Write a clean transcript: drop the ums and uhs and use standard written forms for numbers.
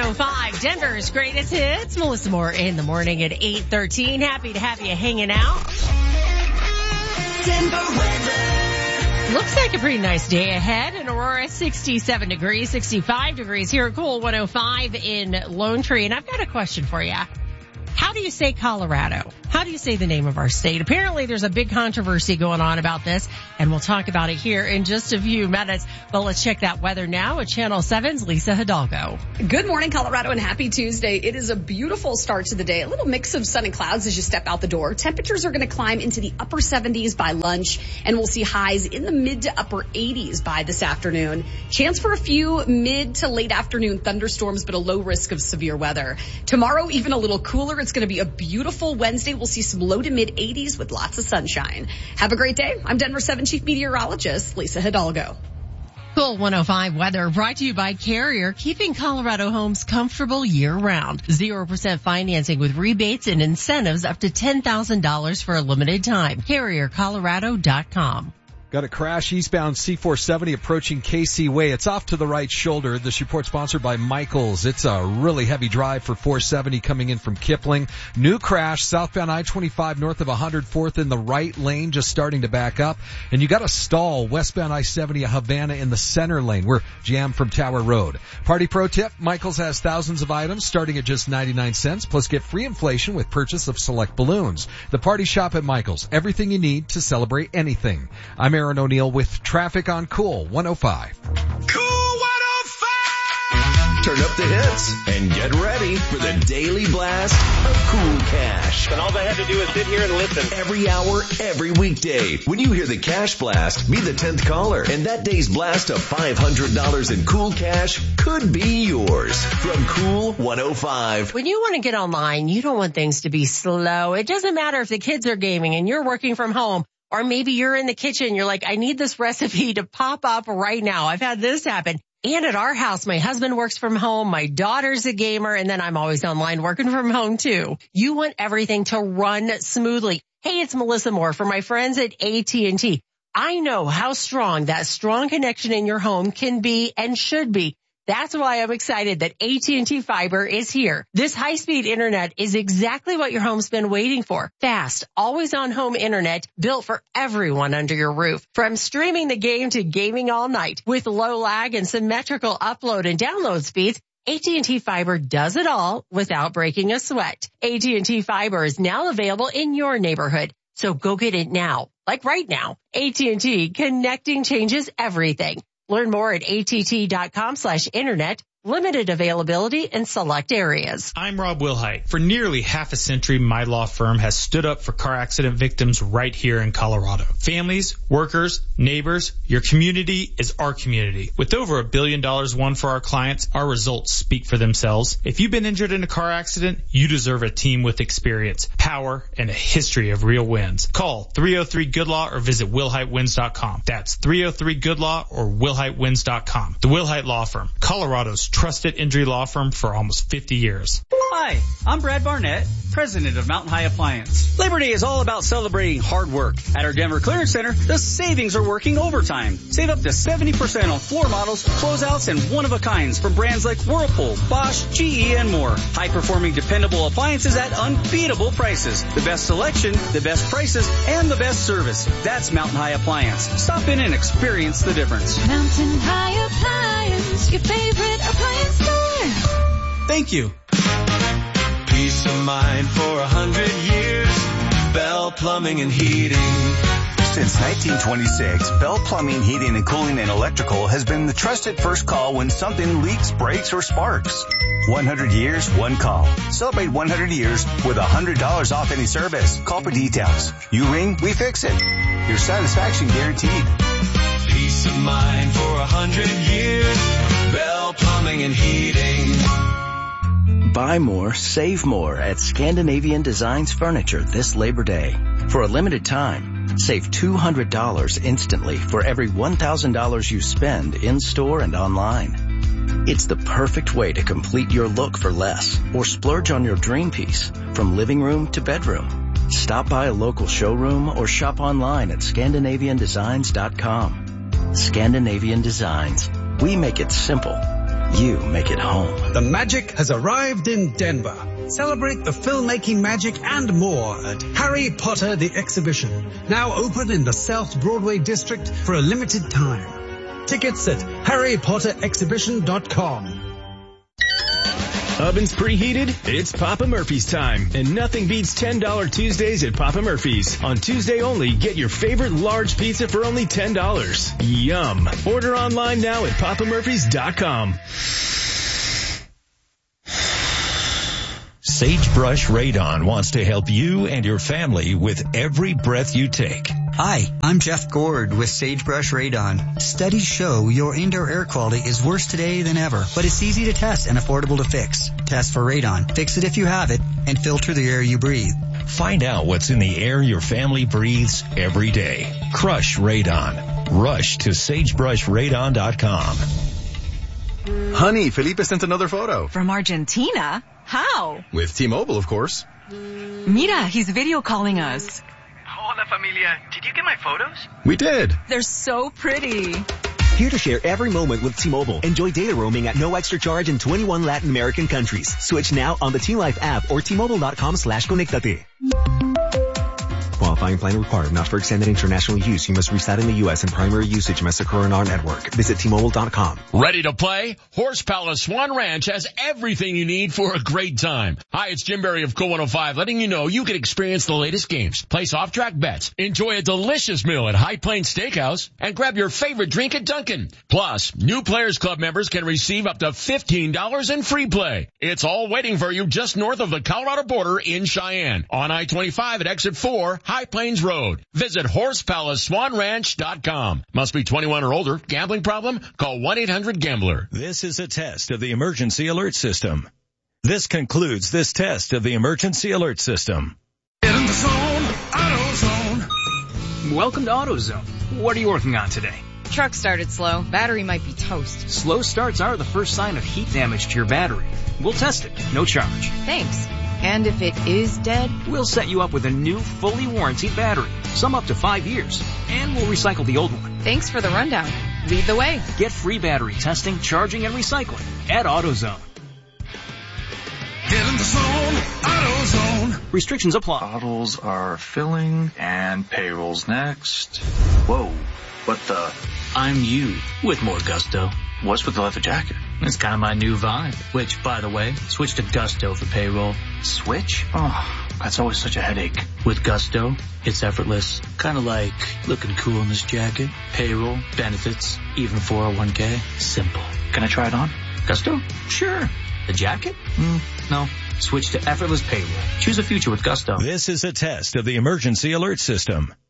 105, Denver's greatest hits. Melissa Moore in the morning at 8:13. Happy to have you hanging out. Denver weather. Looks like a pretty nice day ahead in Aurora. 67 degrees, 65 degrees here at Cool 105 in Lone Tree. And I've got a question for you. How do you say Colorado? How do you say the name of our state? Apparently there's a big controversy going on about this, and we'll talk about it here in just a few minutes. But let's check that weather now with Channel 7's Lisa Hidalgo. Good morning, Colorado, and happy Tuesday. It is a beautiful start to the day. A little mix of sun and clouds as you step out the door. Temperatures are going to climb into the upper 70s by lunch, and we'll see highs in the mid to upper 80s by this afternoon. Chance for a few mid to late afternoon thunderstorms, but a low risk of severe weather. Tomorrow, even a little cooler. It's going to be a beautiful Wednesday. We'll see some low to mid 80s with lots of sunshine. Have a great day. I'm Denver 7 Chief Meteorologist Lisa Hidalgo. Cool 105 weather brought to you by Carrier, keeping Colorado homes comfortable year-round. 0% financing with rebates and incentives up to $10,000 for a limited time. CarrierColorado.com. Got a crash eastbound C470 approaching KC Way. It's off to the right shoulder. This report sponsored by Michaels. It's a really heavy drive for 470 coming in from Kipling. New crash southbound I-25 north of 104th in the right lane, just starting to back up. And you got a stall westbound I-70 Havana in the center lane. We're jammed from Tower Road. Party pro tip, Michaels has thousands of items starting at just 99 cents, plus get free inflation with purchase of select balloons. The party shop at Michaels. Everything you need to celebrate anything. I'm Aaron O'Neill with traffic on Cool 105. Cool 105! Turn up the hits and get ready for the daily blast of Cool Cash. And all they have to do is sit here and listen. Every hour, every weekday. When you hear the Cash Blast, be the 10th caller. And that day's blast of $500 in Cool Cash could be yours. From Cool 105. When you want to get online, you don't want things to be slow. It doesn't matter if the kids are gaming and you're working from home. Or maybe you're in the kitchen, you're like, I need this recipe to pop up right now. I've had this happen. And at our house, my husband works from home, my daughter's a gamer, and then I'm always online working from home too. You want everything to run smoothly. Hey, it's Melissa Moore for my friends at AT&T. I know how strong that strong connection in your home can be and should be. That's why I'm excited that AT&T Fiber is here. This high-speed internet is exactly what your home's been waiting for. Fast, always-on home internet built for everyone under your roof. From streaming the game to gaming all night. With low lag and symmetrical upload and download speeds, AT&T Fiber does it all without breaking a sweat. AT&T Fiber is now available in your neighborhood. So go get it now, like right now. AT&T, connecting changes everything. Learn more at att.com/internet. Limited availability in select areas. I'm Rob Wilhite. For nearly half a century, my law firm has stood up for car accident victims right here in Colorado. Families, workers, neighbors, your community is our community. With over $1 billion won for our clients, our results speak for themselves. If you've been injured in a car accident, you deserve a team with experience, power, and a history of real wins. Call 303-GOOD-LAW or visit WilhiteWins.com. That's 303-GOOD-LAW or WilhiteWins.com. The Wilhite Law Firm, Colorado's trusted injury law firm for almost 50 years. Hi, I'm Brad Barnett, president of Mountain High Appliance. Labor Day is all about celebrating hard work. At our Denver Clearance Center, the savings are working overtime. Save up to 70% on floor models, closeouts, and one-of-a-kinds from brands like Whirlpool, Bosch, GE, and more. High-performing, dependable appliances at unbeatable prices. The best selection, the best prices, and the best service. That's Mountain High Appliance. Stop in and experience the difference. Mountain High Appliance, your favorite appliance store. Thank you. Peace of mind for 100 years. Bell Plumbing and Heating. Since 1926, Bell Plumbing, Heating, and Cooling and Electrical has been the trusted first call when something leaks, breaks, or sparks. 100 years, one call. Celebrate 100 years with $100 off any service. Call for details. You ring, we fix it. Your satisfaction guaranteed. Peace of mind for 100 years. Bell Plumbing and Heating. Buy more, save more at Scandinavian Designs Furniture this Labor Day. For a limited time, save $200 instantly for every $1,000 you spend in-store and online. It's the perfect way to complete your look for less or splurge on your dream piece from living room to bedroom. Stop by a local showroom or shop online at ScandinavianDesigns.com. Scandinavian Designs. We make it simple. you make it home. The magic has arrived in Denver. Celebrate the filmmaking magic and more at Harry Potter the Exhibition, now open in the South Broadway district for a limited time. Tickets at harrypotterexhibition.com. Ovens preheated? It's Papa Murphy's time. And nothing beats $10 Tuesdays at Papa Murphy's. On Tuesday only, get your favorite large pizza for only $10. Yum. Order online now at papamurphys.com. Sagebrush Radon wants to help you and your family with every breath you take. Hi, I'm Jeff Gord with Sagebrush Radon. Studies show your indoor air quality is worse today than ever, but it's easy to test and affordable to fix. Test for radon, fix it if you have it, and filter the air you breathe. Find out what's in the air your family breathes every day. Crush Radon. Rush to sagebrushradon.com. Honey, Felipe sent another photo. From Argentina? How? With T-Mobile, of course. Mira, he's video calling us. Hola, familia. Did you get my photos? We did. They're so pretty. Here to share every moment with T-Mobile. Enjoy data roaming at no extra charge in 21 Latin American countries. Switch now on the T-Life app or T-Mobile.com/conectate. Qualifying plan required. Not for extended international use. You must reside in the U.S. and primary usage must occur on our network. Visit T-Mobile.com. Ready to play? Horse Palace Swan Ranch has everything you need for a great time. Hi, it's Jim Berry of Cool 105 letting you know you can experience the latest games, place off-track bets, enjoy a delicious meal at High Plains Steakhouse, and grab your favorite drink at Dunkin'. Plus, new Players Club members can receive up to $15 in free play. It's all waiting for you just north of the Colorado border in Cheyenne on I-25 at exit 4, High Plains Road. Visit horsepalaceswanranch.com. Must be 21 or older. Gambling problem? Call 1-800-GAMBLER. This is a test of the emergency alert system. This concludes this test of the emergency alert system. Get in the zone, AutoZone. Welcome to AutoZone. What are you working on today? Truck started slow. Battery might be toast. Slow starts are the first sign of heat damage to your battery. We'll test it. No charge. Thanks. And if it is dead? We'll set you up with a new, fully warranted battery. Some up to 5 years. And we'll recycle the old one. Thanks for the rundown. Lead the way. Get free battery testing, charging, and recycling at AutoZone. Get in the zone, AutoZone. Restrictions apply. Bottles are filling and payroll's next. Whoa, what the? I'm you with more gusto. What's with the leather jacket? It's kind of my new vibe, which, by the way, switch to Gusto for payroll. Switch? Oh, that's always such a headache. With Gusto, it's effortless. Kind of like looking cool in this jacket. Payroll, benefits, even 401k. Simple. Can I try it on? Gusto? Sure. The jacket? No. Switch to effortless payroll. Choose a future with Gusto. This is a test of the emergency alert system.